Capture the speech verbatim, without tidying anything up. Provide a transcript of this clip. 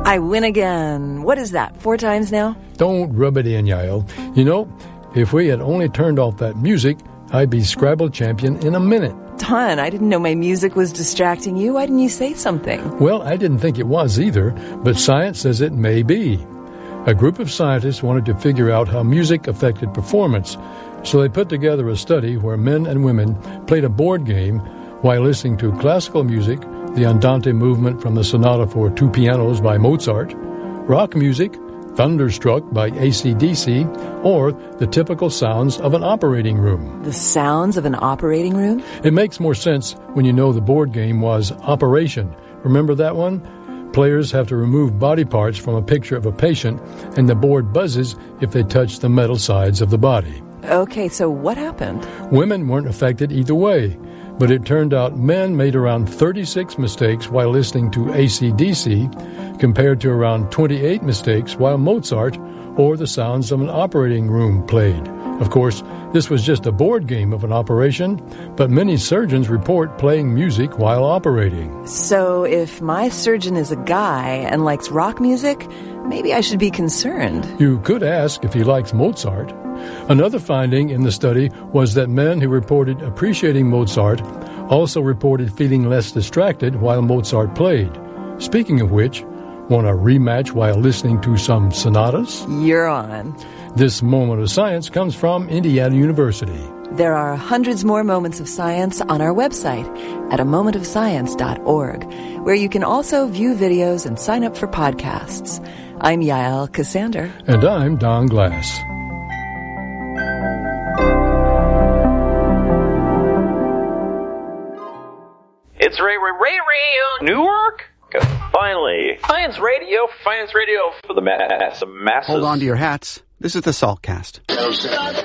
I win again. What is that, four times now? Don't rub it in, Yael. You know, if we had only turned off that music, I'd be Scrabble champion in a minute. Don, I didn't know my music was distracting you. Why didn't you say something? Well, I didn't think it was either, but science says it may be. A group of scientists wanted to figure out how music affected performance, so they put together a study where men and women played a board game while listening to classical music, the Andante movement from the Sonata for Two Pianos by Mozart, rock music, Thunderstruck by A C D C, or the typical sounds of an operating room. The sounds of an operating room? It makes more sense when you know the board game was Operation. Remember that one? Players have to remove body parts from a picture of a patient, and the board buzzes if they touch the metal sides of the body. Okay, so what happened? Women weren't affected either way, but it turned out men made around thirty-six mistakes while listening to A C D C, compared to around twenty-eight mistakes while Mozart or the sounds of an operating room played. Of course, this was just a board game of an operation, but many surgeons report playing music while operating. So if my surgeon is a guy and likes rock music, maybe I should be concerned. You could ask if he likes Mozart. Another finding in the study was that men who reported appreciating Mozart also reported feeling less distracted while Mozart played. Speaking of which, want a rematch while listening to some sonatas? You're on. This moment of science comes from Indiana University. There are hundreds more moments of science on our website at a moment of science dot org, where you can also view videos and sign up for podcasts. I'm Yael Cassander. And I'm Don Glass. It's Ray Ray Ray Radio Newark. Finally, Science Radio, Science Radio for the mass, masses. Hold on to your hats. This is the Saltcast.